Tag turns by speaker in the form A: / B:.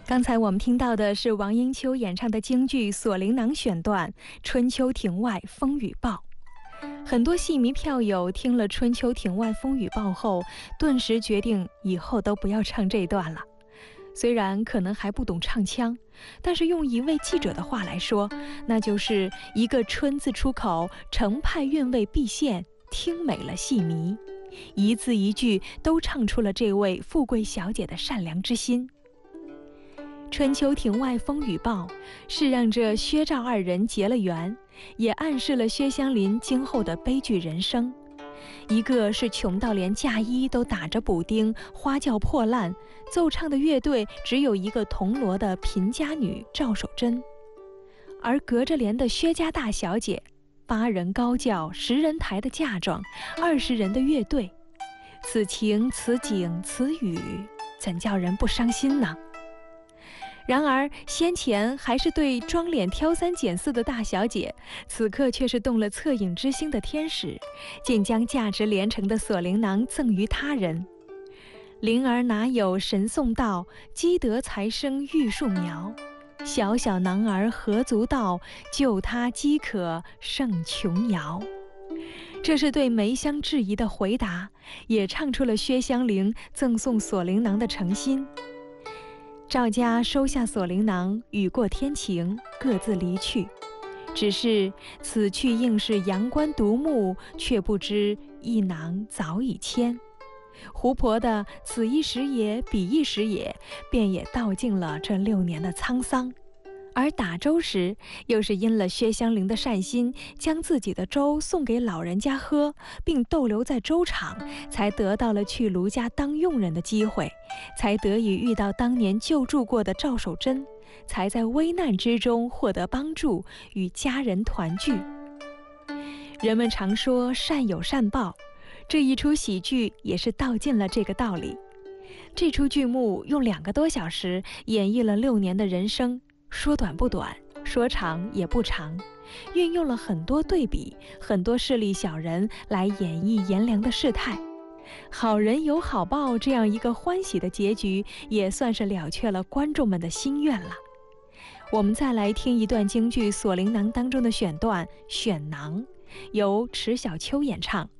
A: 刚才我们听到的是王英秋演唱的京剧《锁灵囊》选段《春秋亭外风雨报》。很多戏迷票友听了《春秋亭外风雨报》后，顿时决定以后都不要唱这段了。虽然可能还不懂唱腔，但是用一位记者的话来说，那就是一个春字出口，成派韵味毕现，听美了戏迷，一字一句都唱出了这位富贵小姐的善良之心。春秋亭外风雨报是让这薛赵二人结了缘，也暗示了薛湘林今后的悲剧人生。一个是穷到连嫁衣都打着补丁，花轿破烂，奏唱的乐队只有一个铜锣的贫家女赵守贞，而隔着帘的薛家大小姐，8人高轿10人抬的嫁妆，20人的乐队，此情此景此语，怎叫人不伤心呢？然而先前还是对装脸挑3拣4的大小姐，此刻却是动了恻隐之心的天使，竟将价值连城的锁灵囊赠于他人。灵儿哪有神送到，积德才生玉树苗。小小囊儿何足道，救他饥渴胜琼瑶。这是对梅香质疑的回答，也唱出了薛湘灵赠送锁灵囊的诚心。赵家收下锁灵囊，雨过天晴，各自离去。只是此去应是阳关独木，却不知一囊早已迁。胡婆的此一时也彼一时也，便也道尽了这6年的沧桑。而打粥时，又是因了薛湘灵的善心，将自己的粥送给老人家喝，并逗留在粥厂，才得到了去卢家当佣人的机会，才得以遇到当年救助过的赵守贞，才在危难之中获得帮助，与家人团聚。人们常说善有善报，这一出喜剧也是道尽了这个道理。这出剧目用2个多小时演绎了6年的人生，说短不短，说长也不长，运用了很多对比，很多势利小人来演绎颜良的世态。好人有好报这样一个欢喜的结局，也算是了却了观众们的心愿了。我们再来听一段京剧《锁灵囊》当中的选段《选囊》，由迟小秋演唱。